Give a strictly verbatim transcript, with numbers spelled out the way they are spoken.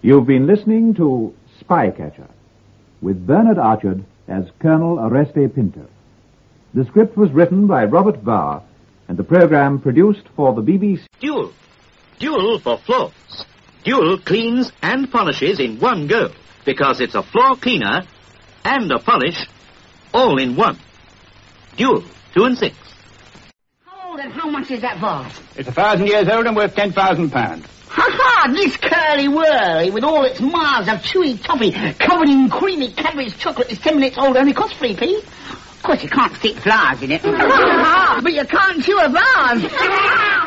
You've been listening to Spycatcher, with Bernard Archard as Colonel Oreste Pinto. The script was written by Robert Barr, and the program produced for the B B C. Dual. Dual for floors. Dual cleans and polishes in one go, because it's a floor cleaner and a polish all in one. Dual, two and six. How old and how much is that vase? It's a thousand years old and worth ten thousand pounds. Ha-ha! This curly-whirly, with all its miles of chewy toffee covered in creamy Cadbury's chocolate, is ten minutes old, only costs three p. Of course, you can't stick flowers in it. But you can't chew a vase.